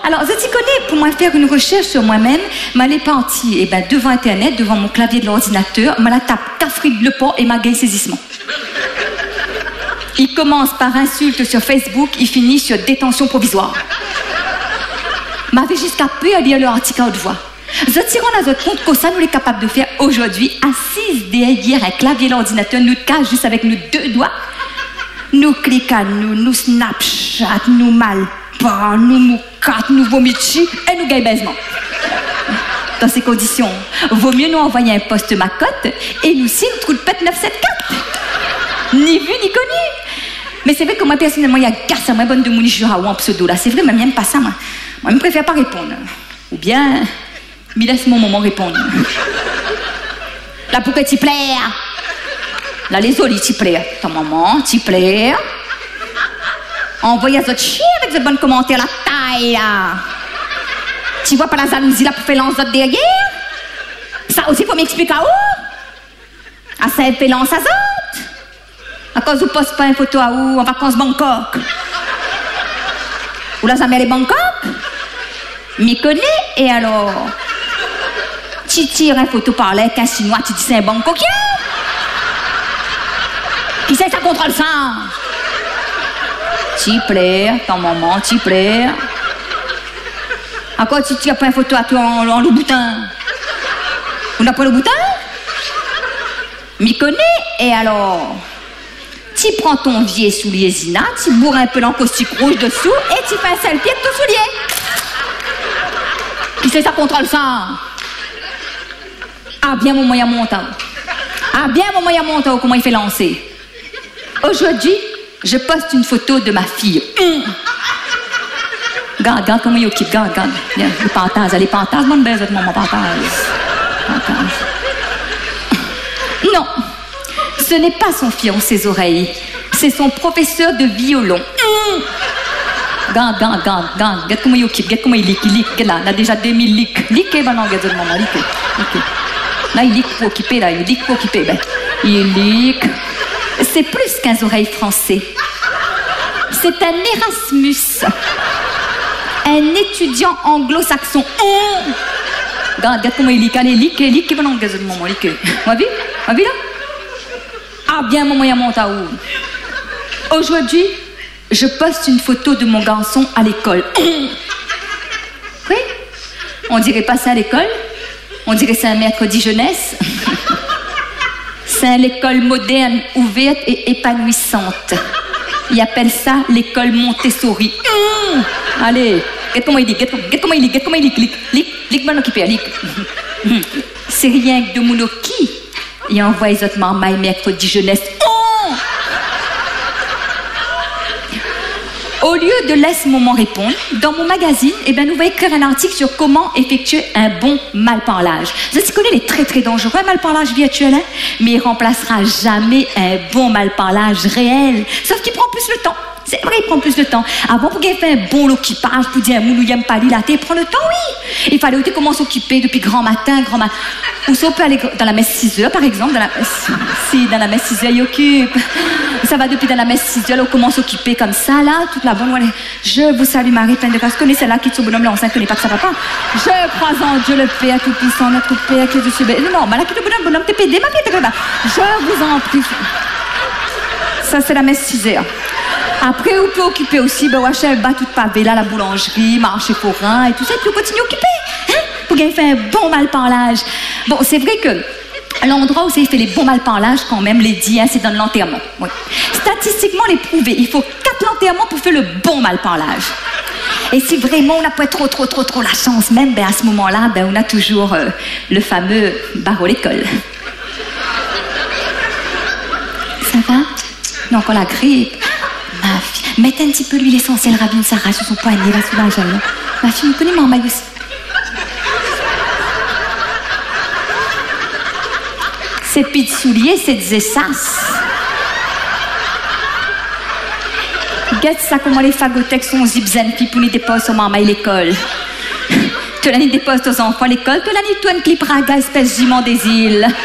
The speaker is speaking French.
Alors, je t'y connais, pour moi faire une recherche sur moi-même, m'allais partir, et ben, devant Internet, devant mon clavier de l'ordinateur, m'a la tape Cafrid Le Port et m'a gagné saisissement. Il commence par insulte sur Facebook, il finit sur détention provisoire. M'avait jusqu'à peu à lire leur article à haute voix. Je tire en notre compte que ça nous est capable de faire aujourd'hui, assise derrière un clavier de l'ordinateur, nous cache juste avec nos deux doigts. Nous cliquons, nous Snapchat, nous malpas, nous moucate, nous vomitis et nous gagnons baisement. Dans ces conditions, vaut mieux nous envoyer un poste macotte et nous signe trou de pète 974. Ni vu ni connu. Mais c'est vrai que moi personnellement, il y a garce à moi bonne de mon jura ou en pseudo là. C'est vrai, mais j'aime pas ça moi. Moi, je préfère pas répondre. Ou bien, mais laisse mon moment répondre. Là, pourquoi t'y plaire? Là, les olis t'y plaire. Ton maman, t'y plaire. Envoyez à votre chien avec votre bon commentaire, la taille là. Tu vois pas la jalousie là pour faire lance derrière? Ça aussi, faut m'expliquer à où? À ça, fait lance à zot. À cause où poste pas une photo à où? En vacances Bangkok. Ou là, jamais les Bangkok? M'y connais, et alors? Tu tires une photo par là avec un chinois, tu dis c'est un Bangkokien? Qui c'est que ça contrôle ça? T'y plaire, ton maman, t'y plaire. À quoi tu tires pas une photo à toi en Louboutin? On n'a pas le boutin? M'y connais, et alors? Tu prends ton vieil soulier Zina, tu bourres un peu l'encaustique rouge dessous et tu fais un selfie avec ton soulier. Qui c'est ça contrôle ça? Ah bien mon moyen montant. Ah bien mon moyen montant, comment il fait lancer. Aujourd'hui, je poste une photo de ma fille. Regarde comment il occupe, regarde. Les pantases, mon baiser de mon pantase. Non. Ce n'est pas son fion, ses oreilles. C'est son professeur de violon. Regarde comment il occupe, regarde comment il lick. Là, il a déjà 2000 licks. Lick, ben non, regarde le moment, lick. Là, il lick pour occuper, là, il lick pour occuper. Ben, il lick. C'est plus qu'un oreille français. C'est un Erasmus. Un étudiant anglo-saxon. Regarde comment il lick. Allez, lick, ben non, regarde le moment, lick. On va là? Ah bien mon moyen monte à où? Aujourd'hui, je poste une photo de mon garçon à l'école. Oui? On dirait pas ça à l'école? On dirait c'est un mercredi jeunesse. C'est l'école moderne, ouverte et épanouissante. Ils appellent ça l'école Montessori. Allez, regarde comment il dit, regarde comment il dit, lick, ben occupé, lick. C'est rien que de monoki. Et envoie les autres marmailles mercredi jeunesse. Au lieu de laisse moment répondre, dans mon magazine, nous va écrire un article sur comment effectuer un bon malparlage. Je connais les très très dangereux malparlage virtuel, hein, mais il remplacera jamais un bon malparlage réel. Sauf qu'il prend plus le temps. C'est vrai, il prend plus de temps. Avant, pour qu'il fasse un bon occupage, pour dire un moulou yam pali là, il prend le temps, oui. Il fallait aussi comment s'occuper depuis grand matin. Ou ça, on peut aller dans la messe 6 heures, par exemple. Dans la messe 6 heures, il occupe. Ça va depuis dans la messe 6 heures, on commence à s'occuper comme ça, là, toute la bonne. Je vous salue, Marie, pleine de grâce. Connais celle-là qui est son bonhomme, là, on ne connaît pas que ça va pas. Je crois en Dieu, le Père tout-puissant, notre Père, que je suis belle. Non, mais là, qui est le bonhomme, t'es pédé, ma fille, t'es là. Je vous en prie. Ça, c'est la messe 6 heures. Après, on peut occuper aussi, Wachel bat toute pavé là, la boulangerie, marché forain et tout ça, et puis on continue à occuper, hein, pour qu'il fasse un bon malparlage. Bon, c'est vrai que l'endroit où ça fait les bons malparlages, quand même, les dit, hein, c'est dans l'enterrement. Oui. Statistiquement, les prouvé, il faut 4 enterrements pour faire le bon malparlage. Et si vraiment on n'a pas trop la chance, même, à ce moment-là, on a toujours le fameux barreau l'école. Ça va? Non, encore la grippe. Ma fille, mettez un petit peu l'huile essentielle Ravine Sarah sur son poignet, là, sous la jambe. Ma fille, me connaît ma maille aussi. Ces pieds de souliers, c'est des essasses. Regarde ça, comment les fagothèques sont zipzen, puis pour les déposent sur ma maille l'école. Tu l'as ni dépose aux enfants à l'école, tu l'as ni toi une clip raga, espèce jument des îles.